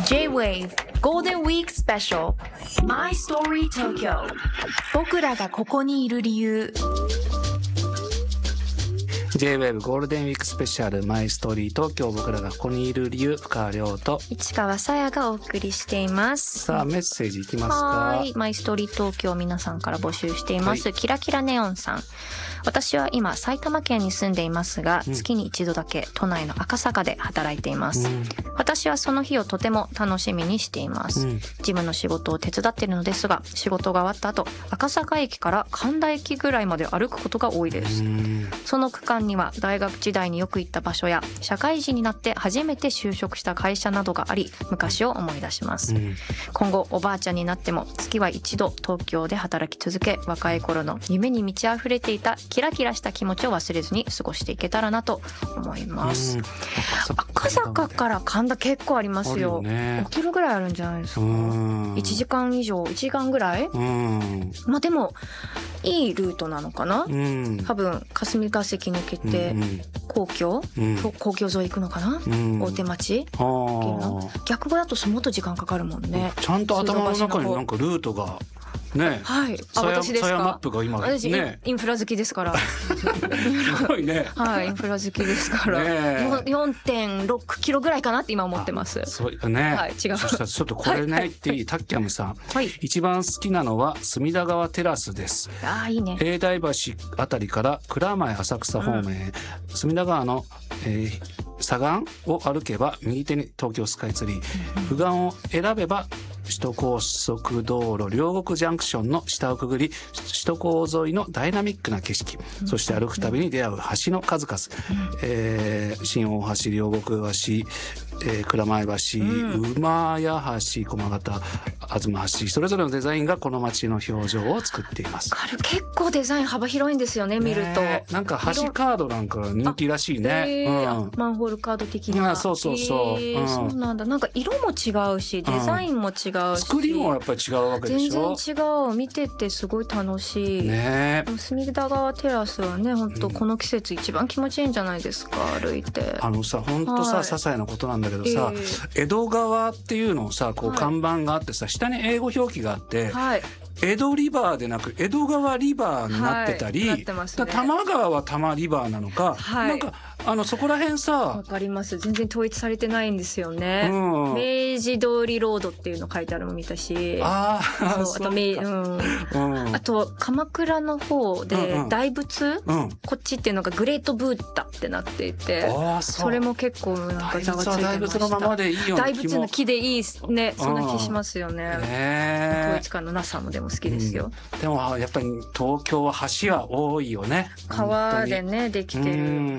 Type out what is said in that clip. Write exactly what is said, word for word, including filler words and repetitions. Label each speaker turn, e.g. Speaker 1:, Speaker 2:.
Speaker 1: J-Wave Golden Week Special My Story Tokyo 僕らがここにいる理由。
Speaker 2: J-Wave ゴールデンウィークスペシャルマイストーリー東京、僕らがここにいる理由、深川亮と
Speaker 3: 市川さやがお送りしています。
Speaker 2: さあメッセージいきますか。
Speaker 3: はい、マイストーリー東京皆さんから募集しています、はい、キラキラネオンさん。私は今埼玉県に住んでいますが、うん、月に一度だけ都内の赤坂で働いています、うん、私はその日をとても楽しみにしています、うん、事務の仕事を手伝っているのですが、仕事が終わった後赤坂駅から神田駅ぐらいまで歩くことが多いです、うん、その区間には大学時代によく行った場所や社会人になって初めて就職した会社などがあり、昔を思い出します、うん、今後おばあちゃんになっても月は一度東京で働き続け、若い頃の夢に満ち溢れていたキラキラした気持ちを忘れずに過ごしていけたらなと思います、うん、赤坂から神田結構ありますよ、ね、ごキロぐらいあるんじゃないですか。いちじかん以上いちじかんぐらい、うん、まあでもいいルートなのかな、うん、多分霞ヶ関抜けて皇居、うん、皇居沿い行くのかな、うん、大手町逆だともっと時間かかるもんね。
Speaker 2: ちゃんと頭の中になんかルートがね、
Speaker 3: はい、あ、私ですか。
Speaker 2: サヤマップが今、ね、
Speaker 3: 私インフラ好きですから。
Speaker 2: すごいね。はい、
Speaker 3: インフラ好きですから。ね、よんてんろくキロぐらいかなって今思ってます。
Speaker 2: そうね。はい、違う。そしたらちょっとこれね、はい、っていい、タッキャムさん、はい。一番好きなのは隅田川テラスです。
Speaker 3: あ、いいね。
Speaker 2: 永代橋あたりから蔵前浅草方面へ、うん、隅田川の、えー、左岸を歩けば右手に東京スカイツリー、右岸を選べば首都高速道路両国ジャンクションの下をくぐり、首都高沿いのダイナミックな景色、そして歩くたびに出会う橋の数々、えー、新大橋、両国橋、えー、蔵前橋、うん、馬屋橋、駒形、東橋、それぞれのデザインがこの街の表情を作っています。
Speaker 3: 結構デザイン幅広いんですよね、見ると。
Speaker 2: なんか橋カードなんか人気らしいね、
Speaker 3: えーうん、マンホールカード的な。
Speaker 2: あ、そうそうそう、
Speaker 3: えーうん、そうなんだ。なんか色も違うしデザインも違うし、うん、
Speaker 2: 作りもやっぱり違うわけでしょ。
Speaker 3: 全然違う。見ててすごい楽しい、ね、隅田川テラスはね、本当この季節一番気持ちいいんじゃないですか、歩いて。
Speaker 2: あのさ、本当さ、はい、些細なことなんだけどさ、えー江戸川っていうのをさ、こう看板があってさ、はい、下に英語表記があって、はい、江戸リバーでなく江戸川リバーになってたり、はい、なってますね、多摩川は多摩リバーなのか、はい、なんかあのそこら辺さ、
Speaker 3: わかります。全然統一されてないんですよね、うん、明治通りロードっていうの書いてあるの見たし、ああ、そう、あとめ、うんうん、あと鎌倉の方で大仏、うんうん、こっちっていうのがグレートブータってなっていて、あ、そ, それも結構なんかざわついてました。
Speaker 2: 大仏のままでいいような気も。
Speaker 3: 大仏の木でいいね、そんな気しますよね、ね、統一感のなさもでも好きですよ、
Speaker 2: うん、でもやっぱり東京は橋は多いよね。
Speaker 3: 川でねできてる、うん